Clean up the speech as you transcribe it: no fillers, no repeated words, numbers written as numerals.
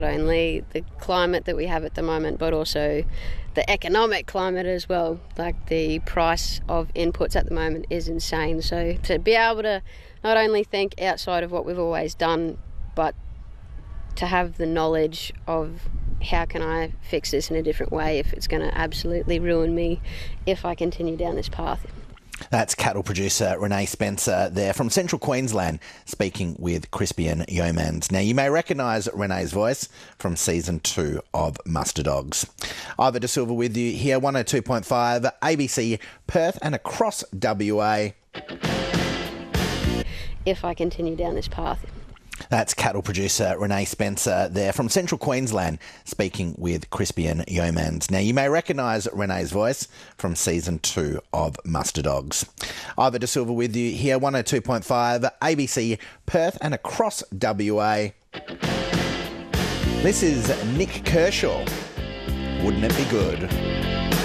Not only the climate that we have at the moment, but also the economic climate as well. Like, the price of inputs at the moment is insane. So to be able to not only think outside of what we've always done, but to have the knowledge of how can I fix this in a different way if it's going to absolutely ruin me if I continue down this path. That's cattle producer Renee Spencer there from Central Queensland, speaking with Crispian Yeomans. Now, you may recognise Renee's voice from Season 2 of Muster Dogs. Ivor De Silva with you here, 102.5 ABC Perth and across WA. If I continue down this path. That's cattle producer Renee Spencer there from Central Queensland, speaking with Crispian Yeomans. Now, you may recognise Renee's voice from Season 2 of Muster Dogs. Ivor De Silva with you here, 102.5 ABC Perth and across WA. This is Nick Kershaw. Wouldn't it be good?